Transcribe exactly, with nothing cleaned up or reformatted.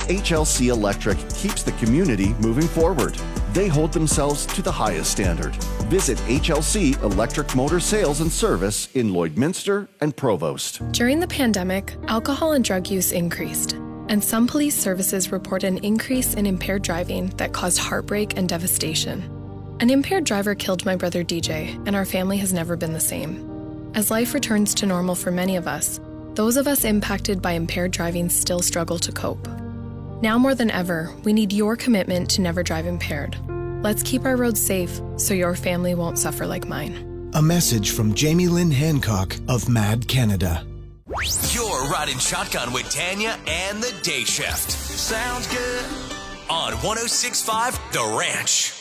H L C Electric keeps the community moving forward. They hold themselves to the highest standard. Visit H L C Electric Motor Sales and Service in Lloydminster and Provost. During the pandemic, alcohol and drug use increased, and some police services report an increase in impaired driving that caused heartbreak and devastation. An impaired driver killed my brother D J, and our family has never been the same. As life returns to normal for many of us, those of us impacted by impaired driving still struggle to cope. Now more than ever, we need your commitment to never drive impaired. Let's keep our roads safe so your family won't suffer like mine. A message from Jamie Lynn Hancock of Mad Canada. You're riding shotgun with Tanya and the Day Shift. Sounds good. On one oh six point five The Ranch.